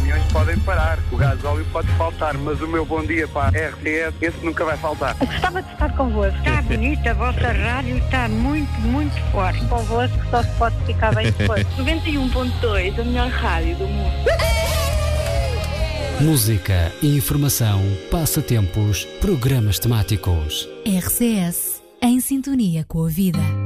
caminhões podem parar, o gasóleo pode faltar, mas o meu bom dia para a RTS, esse nunca vai faltar. Eu gostava de estar convosco. Está bonita, a vossa rádio está muito, muito forte. Convosco só se pode ficar bem depois. 91.2, a melhor rádio do mundo. Música, informação, passatempos, programas temáticos. RCS, em sintonia com a vida.